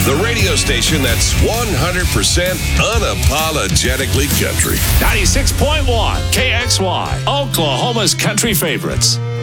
The radio station that's 100% unapologetically country. 96.1 KXY, Oklahoma's country favorites.